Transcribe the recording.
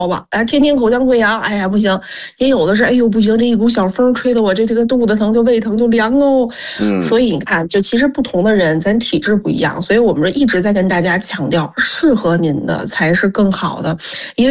了，啊，天天口腔溃疡，哎呀不行，也有的是，哎呦不行，这一股小风吹得我这个肚子疼，就胃疼，就凉哦。所以你看，就其实不同的人，咱体质不一样，所以我们一直在跟大家强调，适合您的才是更好的，因为。